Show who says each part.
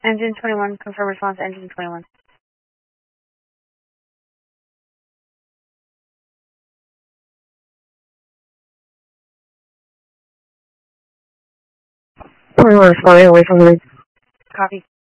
Speaker 1: Engine 21, confirm response, engine 21.
Speaker 2: Responding away from the lead.
Speaker 1: Copy.